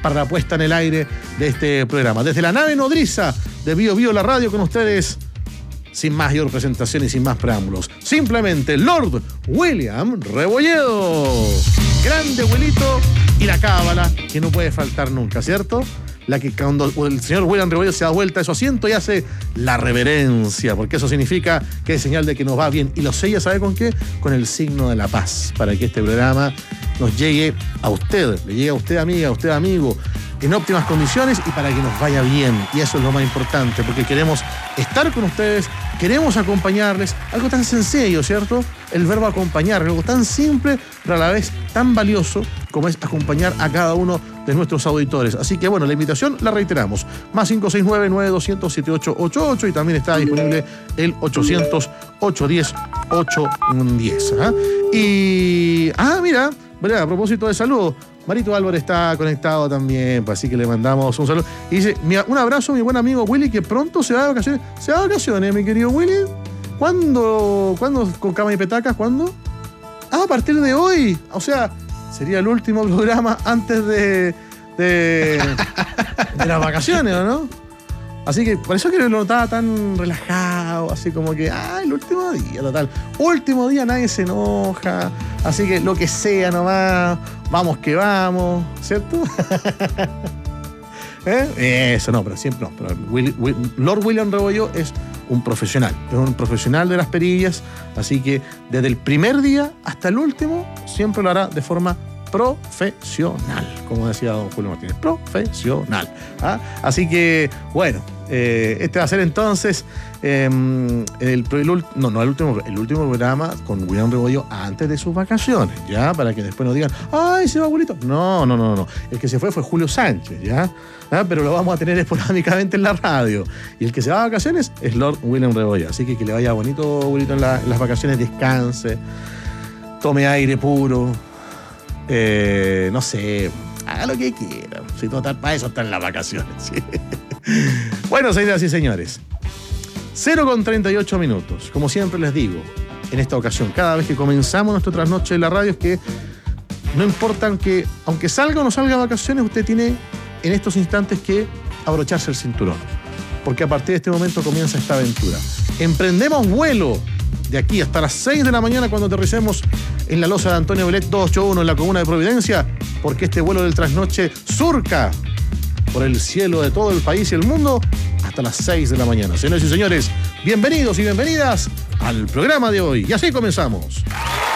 para la puesta en el aire de este programa. Desde la nave nodriza de Bio Bio la radio con ustedes, sin mayor presentación y sin más preámbulos, simplemente Lord William Rebolledo. Grande abuelito y la cábala que no puede faltar nunca, ¿cierto? La que cuando el señor William Rebolledo se da vuelta a su asiento y hace la reverencia, porque eso significa que es señal de que nos va bien. Y lo sella, ¿sabe con qué? Con el signo de la paz, para que este programa nos llegue a usted, le llegue a usted amiga, a usted amigo, en óptimas condiciones y para que nos vaya bien. Y eso es lo más importante, porque queremos estar con ustedes, queremos acompañarles. Algo tan sencillo, ¿cierto? El verbo acompañar, algo tan simple, pero a la vez tan valioso como es acompañar a cada uno de nuestros auditores. Así que bueno, la invitación la reiteramos. Más 569-9200-7888 y también está disponible el 800-810-810. Y... mira, a propósito de salud, Marito Álvarez está conectado también, pues así que le mandamos un saludo. Y dice, un abrazo a mi buen amigo Willy, que pronto se va de vacaciones. ¿Se va de vacaciones, mi querido Willy? ¿Cuándo con cama y petacas? ¿Cuándo? A partir de hoy. O sea, sería el último programa antes de las vacaciones, ¿no? Así que por eso que lo notaba tan relajado, así como que, el último día, total. Último día, nadie se enoja. Así que lo que sea nomás, vamos que vamos, ¿cierto? Eso no, pero siempre no. Pero Lord William Rebolledo es un profesional de las perillas, así que desde el primer día hasta el último siempre lo hará de forma profesional, como decía don Julio Martínez, profesional. Así que, bueno, este va a ser entonces el último programa con William Rebolledo antes de sus vacaciones, ¿ya? Para que después no digan, ¡ay, se va abuelito! No. El que se fue Julio Sánchez, ¿ya? Pero lo vamos a tener esporádicamente en la radio. Y el que se va de vacaciones es Lord William Rebolledo. Así que le vaya bonito, abuelito, en las vacaciones, descanse, tome aire puro. No sé, haga lo que quiera. Si total, para eso están las vacaciones. ¿Sí? Bueno, señoras y señores, 0:38. Como siempre les digo, en esta ocasión, cada vez que comenzamos nuestro trasnoche de la radio, es que no importa que, aunque salga o no salga de vacaciones, usted tiene en estos instantes que abrocharse el cinturón. Porque a partir de este momento comienza esta aventura. Emprendemos vuelo de aquí hasta las 6 de la mañana cuando aterricemos en la losa de Antonio Belet 281 en la comuna de Providencia, porque este vuelo del trasnoche surca por el cielo de todo el país y el mundo hasta las 6 de la mañana. Señores y señores, bienvenidos y bienvenidas al programa de hoy. Y así comenzamos.